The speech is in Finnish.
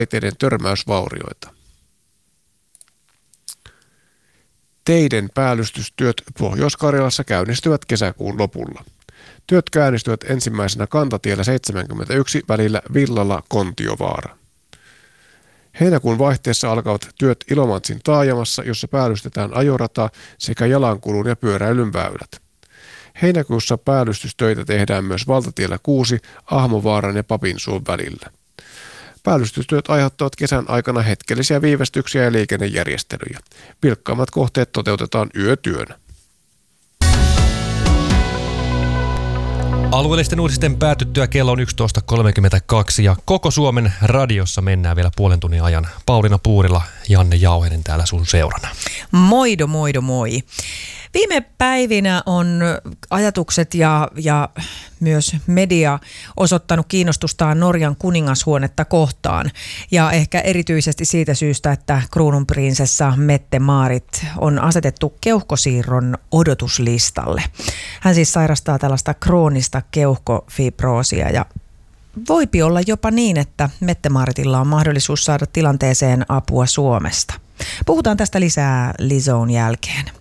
raiteiden törmäysvaurioita. Teiden päällystystyöt Pohjois-Karjalassa käynnistyvät kesäkuun lopulla. Työt käynnistyvät ensimmäisenä kantatiellä 71 välillä Villala-Kontiovaara. Heinäkuun vaihteessa alkavat työt Ilomantsin taajamassa, jossa päällystetään ajorata sekä jalankulun ja pyöräilyn väylät. Heinäkuussa päällystystöitä tehdään myös valtatiellä 6 Ahmovaaran ja Papinsuon välillä. Päällystystyöt aiheuttavat kesän aikana hetkellisiä viivästyksiä ja liikennejärjestelyjä. Vilkkaammat kohteet toteutetaan yötyönä. Alueellisten uutisten päätyttyä kello on 11.32 ja koko Suomen radiossa mennään vielä puolen tunnin ajan. Pauliina Puurila, Janne Jauhenen täällä sun seurana. Moido, moi. Viime päivinä on ajatukset ja myös media osoittanut kiinnostustaan Norjan kuningashuonetta kohtaan. Ja ehkä erityisesti siitä syystä, että kruununprinsessa Mette-Maarit on asetettu keuhkosiirron odotuslistalle. Hän siis sairastaa tällaista kroonista keuhkofibroosia ja voipi olla jopa niin, että Mette-Maaritilla on mahdollisuus saada tilanteeseen apua Suomesta. Puhutaan tästä lisää Lizoon jälkeen.